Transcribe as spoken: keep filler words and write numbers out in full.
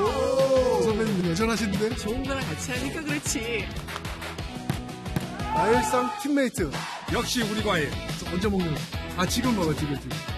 선배님 여전하신데? 좋은 거랑 같이 하니까 그렇지. 과일상 팀메이트. 역시 우리 과일. 언제 먹는? 아 지금 먹어 지금 지금.